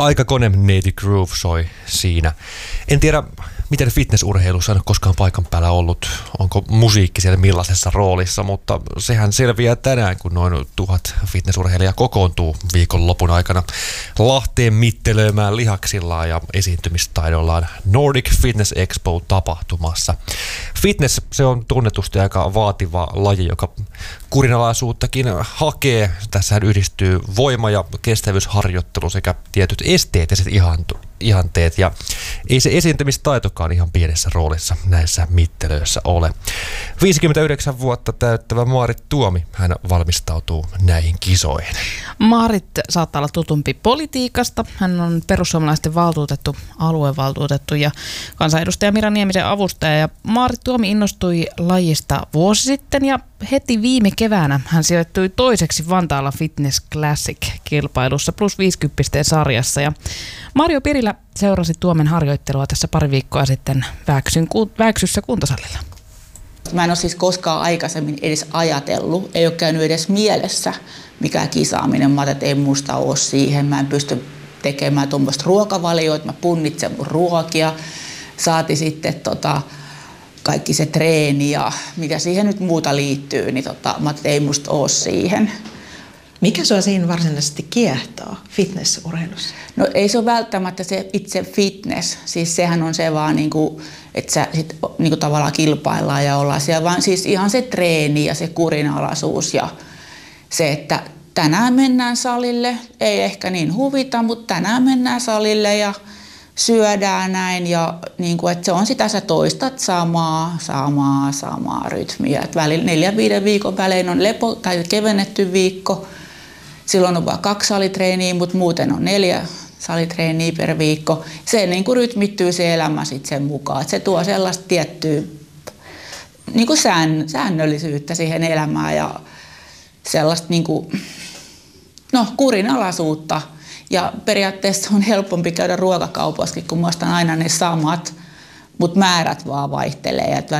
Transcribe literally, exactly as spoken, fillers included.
Aikakone Native Groove soi siinä. En tiedä, miten fitnessurheilussa en ole koskaan paikan päällä ollut. Onko musiikki siellä millaisessa roolissa, mutta sehän selviää tänään, kun noin tuhat fitnessurheilijaa kokoontuu viikonlopun aikana Lahteen mittelöimään lihaksillaan ja esiintymistaidollaan Nordic Fitness Expo-tapahtumassa. Fitness, se on tunnetusti aika vaativa laji, joka kurinalaisuuttakin hakee. Tässähän yhdistyy voima- ja kestävyysharjoittelu sekä tietyt esteettiset ihanteet, ja ei se esiintymistaitokaan ihan pienessä roolissa näissä mittelöissä ole. viisikymmentäyhdeksän vuotta täyttävä Maarit Tuomi, hän valmistautuu näihin kisoihin. Maarit saattaa olla tutumpi politiikasta. Hän on perussuomalaisten valtuutettu, aluevaltuutettu ja kansanedustaja Mira Niemisen avustaja. Ja Maarit Tuomi innostui lajista vuosi sitten ja heti viime keväänä hän sijoittui toiseksi Vantaalla Fitness Classic-kilpailussa plus viisikymmentä sarjassa. Ja Marjo Pirilä seurasi Tuomen harjoittelua tässä pari viikkoa sitten Vääksyn, Vääksyssä kuntosalilla. Mä en ole siis koskaan aikaisemmin edes ajatellut, ei ole käynyt edes mielessä mikään kisaaminen. Mä ajattelin, että ei musta ole siihen, mä en pysty tekemään tuommoista ruokavalioita, mä punnitsen mun ruokia, saati sitten tota, kaikki se treeni ja mitä siihen nyt muuta liittyy, niin tota, mä ajattelin, että ei musta ole siihen. Mikä sua siinä varsinaisesti kiehtoo fitnessurheilussa? No ei se ole välttämättä se itse fitness, siis sehän on se vaan niinku, että sä sit niinku tavallaan kilpaillaan ja ollaan siellä, vaan siis ihan se treeni ja se kurinalaisuus ja se, että tänään mennään salille, ei ehkä niin huvita, mutta tänään mennään salille ja syödään näin ja niinku, että se on sitä, sä toistat samaa, samaa, samaa rytmiä. Et välillä neljän viiden viikon välein on lepo tai kevennetty viikko. Silloin on vain kaksi salitreeniä, mutta muuten on neljä salitreeniä per viikko. Se niin kuin rytmittyy se elämä sitten sen mukaan. Et se tuo sellaista tiettyä niin kuin sään, säännöllisyyttä siihen elämään ja sellaista niin kuin, no, kurinalaisuutta. Ja periaatteessa on helpompi käydä ruokakaupassakin, kun mä ostan aina ne samat, mutta määrät vaan vaihtelee.